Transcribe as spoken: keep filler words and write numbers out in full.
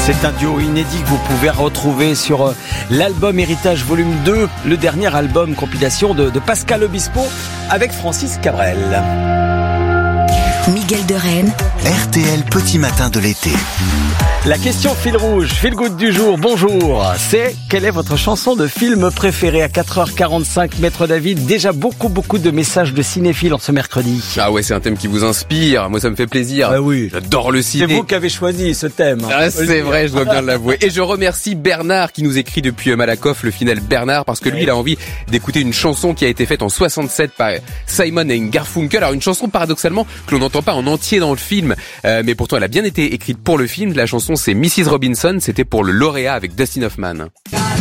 C'est un duo inédit que vous pouvez retrouver sur l'album Héritage Volume deux, le dernier album compilation de, de Pascal Obispo avec Francis Cabrel. Miguel de Rennes. R T L Petit Matin de l'été. La question fil rouge, fil good du jour, bonjour. C'est quelle est votre chanson de film préférée à quatre heures quarante-cinq, Maître David? Déjà beaucoup, beaucoup de messages de cinéphiles en ce mercredi. Ah ouais, c'est un thème qui vous inspire. Moi, ça me fait plaisir. Ah oui. J'adore le ciné. C'est vous qui avez choisi ce thème. Ah, c'est vrai, je dois bien l'avouer. Et je remercie Bernard qui nous écrit depuis Malakoff, le final Bernard, parce que lui, il a envie d'écouter une chanson qui a été faite en soixante-sept par Simon et Garfunkel. Alors, une chanson, paradoxalement, que l'on n'entend pas en entier dans le film, euh, mais pourtant, elle a bien été écrite pour le film. La chanson, c'est Missus Robinson. C'était pour le lauréat avec Dustin Hoffman.